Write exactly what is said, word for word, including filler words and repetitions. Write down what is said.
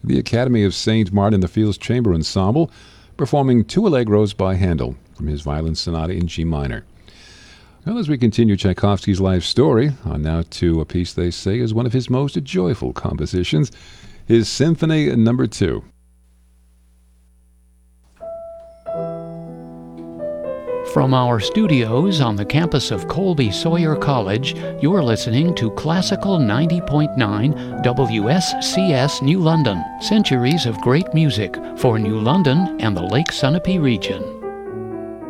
the Academy of Saint Martin the Fields Chamber Ensemble, performing two Allegros by Handel from his Violin Sonata in G minor. Well, as we continue Tchaikovsky's life story, on now to a piece they say is one of his most joyful compositions, his Symphony Number Two. From our studios on the campus of Colby Sawyer College, you're listening to Classical ninety point nine W S C S New London, centuries of great music for New London and the Lake Sunapee region.